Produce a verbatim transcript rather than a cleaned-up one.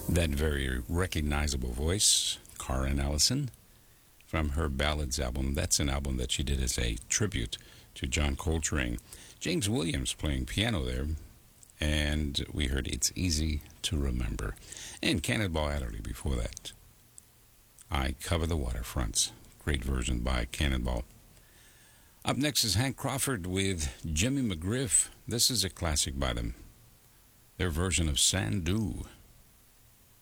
That very recognizable voice, Karen Ellison, from her Ballads album. That's an album that she did as a tribute to John Coltrane. James Williams playing piano there, and we heard It's Easy to Remember. And Cannonball Adderley before that. I Cover the Waterfronts. Great version by Cannonball. Up next is Hank Crawford with Jimmy McGriff. This is a classic by them. Their version of Sandu.